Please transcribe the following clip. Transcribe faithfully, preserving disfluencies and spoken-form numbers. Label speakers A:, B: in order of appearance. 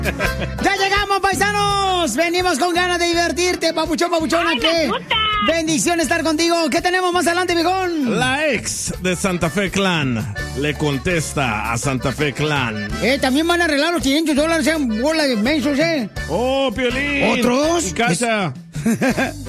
A: ¡Ya llegamos, paisanos! Venimos con ganas de divertirte, papuchón, papuchona. ¿Qué? Bendición estar contigo. ¿Qué tenemos más adelante, viejón?
B: La ex de Santa Fe Clan le contesta a Santa Fe Clan.
A: Eh, también van a arreglar los quinientos dólares en bola de mensos, ¿eh?
B: ¡Oh, Piolín!
A: ¿Otros?
B: Y Cacha.